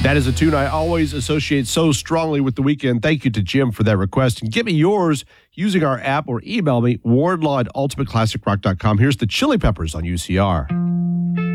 That is a tune I always associate so strongly with the weekend. Thank you to Jim for that request. And give me yours using our app or email me, wardlaw@ultimateclassicrock.com. Here's the Chili Peppers on UCR.